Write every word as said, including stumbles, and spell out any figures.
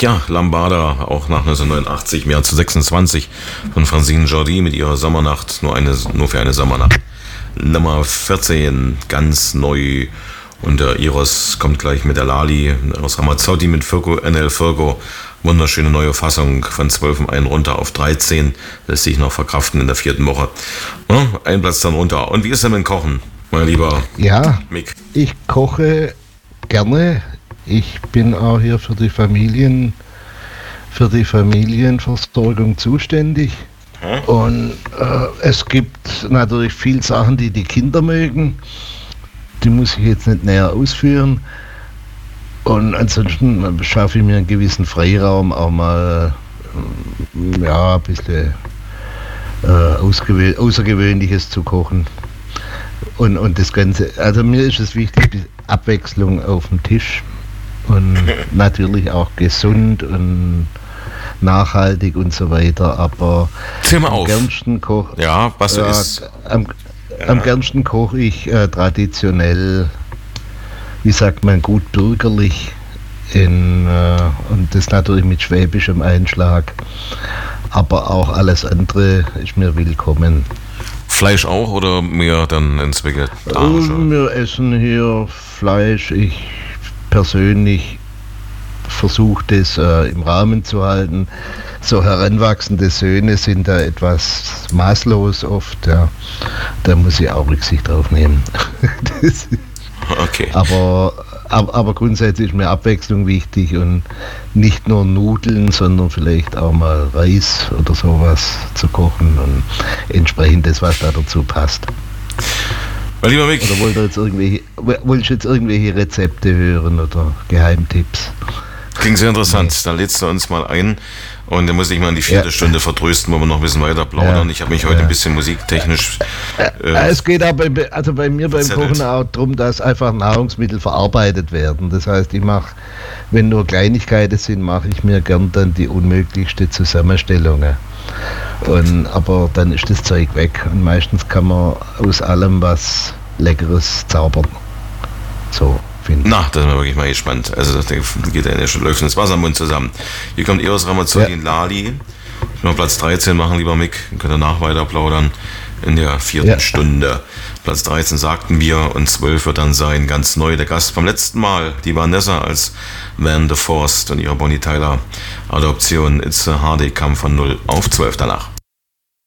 Ja, Lambada, auch nach neunzehnhundertneunundachtzig, im Jahr zu sechsundzwanzig von Francine Jordi mit ihrer Sommernacht, nur, eine, nur für eine Sommernacht. Nummer vierzehn, ganz neu. Und der Eros kommt gleich mit der Lali aus Ramazzotti mit Firko, N L Firko. Wunderschöne neue Fassung von zwölf um einen runter auf dreizehn. Lässt sich noch verkraften in der vierten Woche. Ja, ein Platz dann runter. Und wie ist denn mit Kochen, mein lieber ja, Mick? Ich koche gerne. Ich bin auch hier für die Familien, für die Familienversorgung zuständig. Hm? Und äh, es gibt natürlich viele Sachen, die die Kinder mögen. Die muss ich jetzt nicht näher ausführen. Und ansonsten schaffe ich mir einen gewissen Freiraum, auch mal ja, ein bisschen äh, ausgewö- Außergewöhnliches zu kochen. Und, und das Ganze, also mir ist es wichtig, die Abwechslung auf dem Tisch und natürlich auch gesund und nachhaltig und so weiter, aber Zähl mal am auf. gernsten koche ja, was ja, ist? Am, ja. am gernsten koche ich äh, traditionell, wie sagt man, gut bürgerlich in, äh, und das natürlich mit schwäbischem Einschlag, aber auch alles andere ist mir willkommen. Fleisch auch oder mehr dann ins Vegetarische? Wir essen hier Fleisch. Ich persönlich versuche das äh, im Rahmen zu halten. So heranwachsende Söhne sind da etwas maßlos oft. Ja. Da muss ich auch Rücksicht drauf nehmen. das, okay. Aber, aber, aber grundsätzlich ist mir Abwechslung wichtig und nicht nur Nudeln, sondern vielleicht auch mal Reis oder sowas zu kochen und entsprechend das, was da dazu passt. Mein lieber Mick. Oder wollt ihr jetzt irgendwelche, wollt ihr jetzt irgendwelche Rezepte hören oder Geheimtipps? Klingt sehr interessant. Nee. Dann lädst du uns mal ein und dann muss ich mal in die vierte ja. Stunde vertrösten, wo wir noch ein bisschen weiter plaudern. Ja. Ich habe mich heute ja. ein bisschen musiktechnisch... Äh, es geht aber also bei mir beim Kochen auch darum, dass einfach Nahrungsmittel verarbeitet werden. Das heißt, ich mache, wenn nur Kleinigkeiten sind, mache ich mir gern dann die unmöglichste Zusammenstellungen. Und, aber dann ist das Zeug weg und meistens kann man aus allem was Leckeres zaubern. So. Na, da sind wir wirklich mal gespannt. Also das geht ja schon, läuft ins Wasser im Mund zusammen. Hier kommt Eros Ramazzotti ja. in Lali. Ich will Platz dreizehn machen, lieber Mick. Dann könnt ihr nach weiter plaudern in der vierten ja. Stunde. Platz dreizehn sagten wir und zwölf wird dann sein, ganz neu, der Gast vom letzten Mal, die Vanessa als Van de Forst und ihre Bonnie Tyler Adoption. It's a Hardy, kam von null auf zwölf danach.